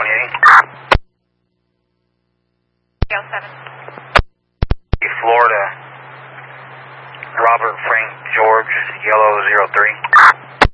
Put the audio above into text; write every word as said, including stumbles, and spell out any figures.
twenty-eight. Gale seven. Florida, Robert Frank George, yellow zero three.